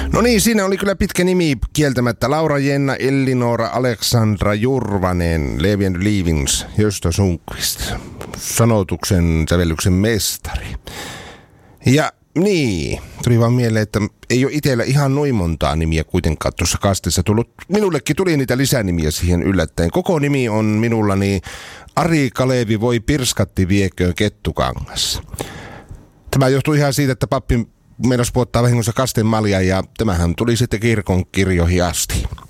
No niin, siinä oli kyllä pitkä nimi kieltämättä. Laura Jenna Ellinora Aleksandra Jurvanen, Levi and Leavings, Gösta Sundqvist, sanotuksen sävellyksen mestari. Ja niin, tuli vaan mieleen, että ei ole itsellä ihan noin montaa nimiä kuitenkaan tuossa kasteessa tullut. Minullekin tuli niitä lisänimiä siihen yllättäen. Koko nimi on minullani Ari Kalevi voi pirskatti vieköön Kettukangas. Tämä johtuu ihan siitä, että pappi meinas puottaa vahingossa kasteen malja ja tämähän tuli sitten kirkon kirjoihin asti.